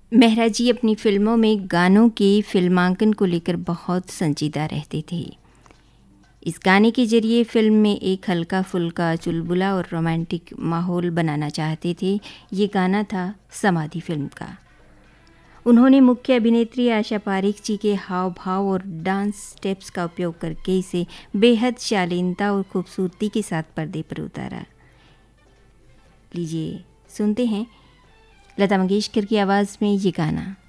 मेहरा जी अपनी फ़िल्मों में गानों के फ़िल्मांकन को लेकर बहुत संजीदा रहते थे। इस गाने के ज़रिए फ़िल्म में एक हल्का-फुल्का, चुलबुला और रोमांटिक माहौल बनाना चाहते थे। ये गाना था समाधि फ़िल्म का। उन्होंने मुख्य अभिनेत्री आशा पारेख जी के हाव-भाव और डांस स्टेप्स का उपयोग करके इसे बेहद शालीनता और खूबसूरती के साथ पर्दे पर उतारा। लीजिए सुनते हैं लता मंगेशकर की आवाज़ में ये गाना।